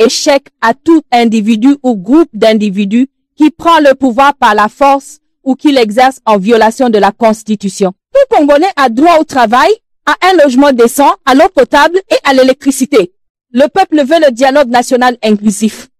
l'échec à tout individu ou groupe d'individus qui prend le pouvoir par la force ou qui l'exerce en violation de la Constitution. Tout Congolais a droit au travail, à un logement décent, à l'eau potable et à l'électricité. Le peuple veut le dialogue national inclusif.